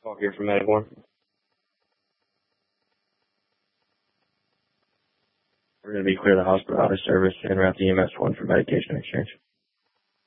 Call here from Medic One. We're going to be clear the hospital out of service and route the EMS one for medication exchange.